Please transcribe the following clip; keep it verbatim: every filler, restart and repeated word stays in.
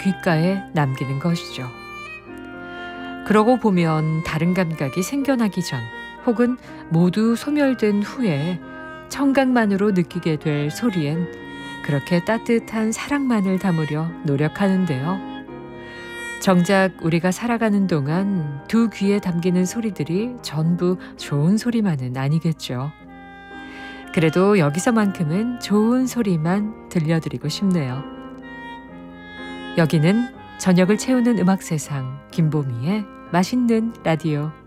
귓가에 남기는 것이죠. 그러고 보면 다른 감각이 생겨나기 전 혹은 모두 소멸된 후에 청각만으로 느끼게 될 소리엔 그렇게 따뜻한 사랑만을 담으려 노력하는데요. 정작 우리가 살아가는 동안 두 귀에 담기는 소리들이 전부 좋은 소리만은 아니겠죠. 그래도 여기서만큼은 좋은 소리만 들려드리고 싶네요. 여기는 저녁을 채우는 음악 세상 김보미의 맛있는 라디오.